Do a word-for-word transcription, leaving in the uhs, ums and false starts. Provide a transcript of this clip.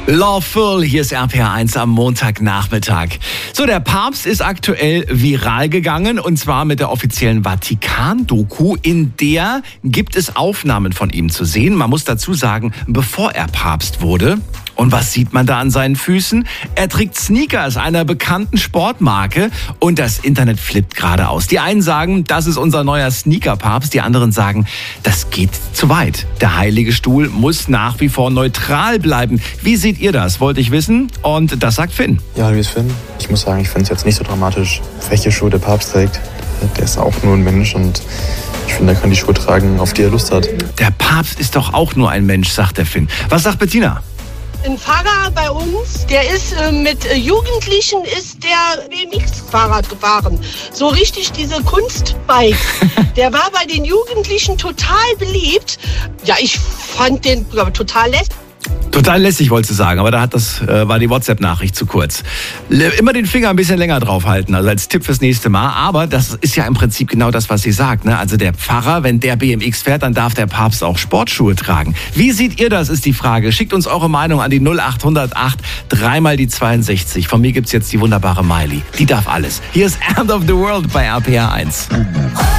Lawful, hier ist R P R eins am Montagnachmittag. So, der Papst ist aktuell viral gegangen und zwar mit der offiziellen Vatikan-Doku. In der gibt es Aufnahmen von ihm zu sehen. Man muss dazu sagen, bevor er Papst wurde. Und was sieht man da an seinen Füßen? Er trägt Sneakers einer bekannten Sportmarke und das Internet flippt gerade aus. Die einen sagen, das ist unser neuer Sneaker-Papst, die anderen sagen, das geht zu weit. Der Heilige Stuhl muss nach wie vor neutral bleiben. Wie seht ihr das? Wollte ich wissen und das sagt Finn. Ja, wie ist Finn? Ich muss sagen, ich finde es jetzt nicht so dramatisch, welche Schuhe der Papst trägt. Der ist auch nur ein Mensch und ich finde, er kann die Schuhe tragen, auf die er Lust hat. Der Papst ist doch auch nur ein Mensch, sagt der Finn. Was sagt Bettina? Ein Fahrer bei uns, der ist äh, mit äh, Jugendlichen ist der B M X-Fahrrad gefahren. So richtig diese Kunstbikes. Der war bei den Jugendlichen total beliebt. Ja, ich fand den ja, total lässig. Total lässig, wolltest du sagen, aber da hat das, äh, war die WhatsApp-Nachricht zu kurz. Le- immer den Finger ein bisschen länger drauf halten, also als Tipp fürs nächste Mal. Aber das ist ja im Prinzip genau das, was sie sagt. Ne? Also der Pfarrer, wenn der B M X fährt, dann darf der Papst auch Sportschuhe tragen. Wie seht ihr das, ist die Frage. Schickt uns eure Meinung an die null acht null acht, dreimal die zweiundsechzig. Von mir gibt's jetzt die wunderbare Miley. Die darf alles. Hier ist End of the World bei R P R eins.